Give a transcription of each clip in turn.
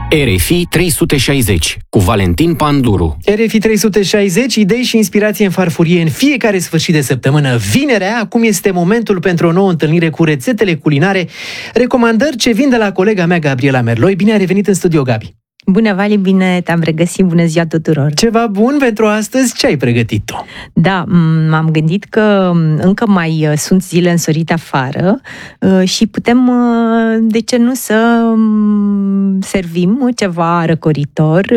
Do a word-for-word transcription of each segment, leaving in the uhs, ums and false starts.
R F I trei sute șaizeci cu Valentin Panduru. R F I trei sute șaizeci, idei și inspirație în farfurie în fiecare sfârșit de săptămână. Vinerea, acum este momentul pentru o nouă întâlnire cu rețetele culinare, recomandări ce vin de la colega mea Gabriela Merloi. Bine a revenit în studio, Gabi! Bună, Vali, bine te-am regăsit, bună ziua tuturor! Ceva bun pentru astăzi? Ce ai pregătit tu? Da, m-am gândit că încă mai sunt zile însorite afară și putem, de ce nu, să servim ceva răcoritor,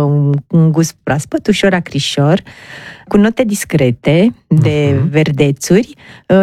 un gust proaspăt, ușor acrișor, cu note discrete de uh-huh. verdețuri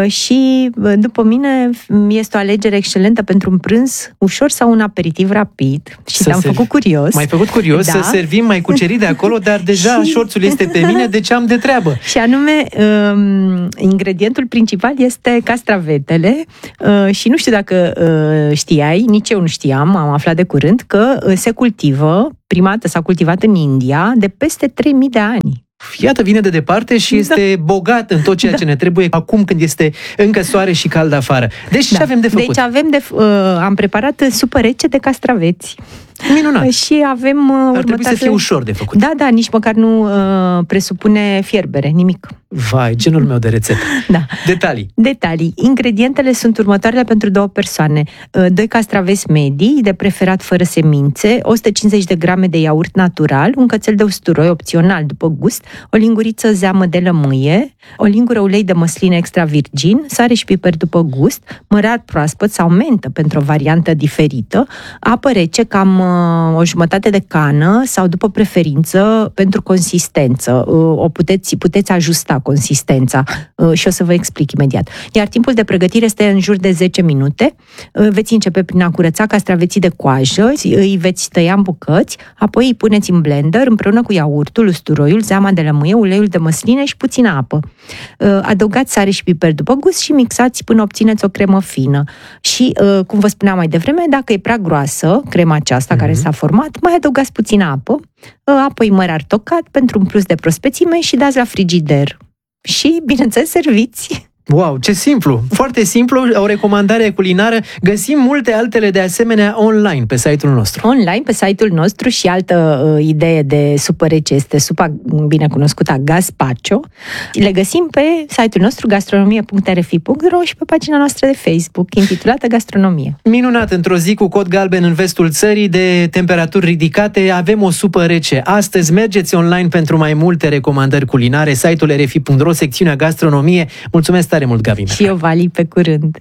și, după mine, este o alegere excelentă pentru un prânz ușor sau un aperitiv rapid. Și să te-am serv... făcut curios. M-ai făcut curios, da. Să servim, mai cucerit de acolo, dar deja și... șorțul este pe mine, deci am de treabă. Și anume, um, ingredientul principal este castravetele uh, și nu știu dacă uh, știai, nici eu nu știam, am aflat de curând, că uh, se cultivă, prima dată s-a cultivat în India, de peste trei mii de ani. Iată, vine de departe și este da. bogat în tot ceea da. ce ne trebuie acum când este încă soare și cald afară. Deci da. ce avem de făcut? Deci avem de, uh, am preparat supă rece de castraveți. Minunat! Și avem uh, Ar trebui să fie ușor de făcut. Da, da, nici măcar nu uh, presupune fierbere, nimic. Vai, genul meu de rețetă. Da. Detalii. Detalii. Ingredientele sunt următoarele pentru două persoane. Doi castraveți medii, de preferat fără semințe, o sută cincizeci de grame de iaurt natural, un cățel de usturoi opțional după gust, o linguriță zeamă de lămâie, o lingură ulei de măsline extra virgin, sare și piper după gust, mărar proaspăt sau mentă pentru o variantă diferită, apă rece, cam uh, o jumătate de cană sau după preferință pentru consistență. Uh, o puteți, puteți ajusta consistența uh, și o să vă explic imediat. Iar timpul de pregătire este în jur de zece minute. Uh, veți începe prin a curăța castraveții de coajă, îi veți tăia în bucăți, apoi îi puneți în blender împreună cu iaurtul, usturoiul, zeama de lămâie, uleiul de măsline și puțină apă. Uh, adăugați sare și piper după gust și mixați până obțineți o cremă fină. Și, uh, cum vă spuneam mai devreme, dacă e prea groasă crema aceasta mm-hmm. care s-a format, mai adăugați puțină apă, uh, apoi mărar tocat pentru un plus de prospețime și dați la frigider. Și, bineînțeles, serviți! Wow, ce simplu! Foarte simplu, o recomandare culinară. Găsim multe altele de asemenea online pe site-ul nostru. Online, pe site-ul nostru și altă uh, idee de supă rece este supa binecunoscută gazpacho. Le găsim pe site-ul nostru gastronomie punct r f i punct r o și pe pagina noastră de Facebook, intitulată Gastronomie. Minunat! Într-o zi cu cod galben în vestul țării, de temperaturi ridicate, avem o supă rece. Astăzi mergeți online pentru mai multe recomandări culinare, site-ul r f i punct r o, secțiunea Gastronomie. Mulțumesc tare mult, Gabi. Și eu, Vali, pe curând.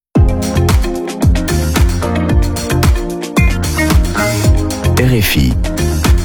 R F I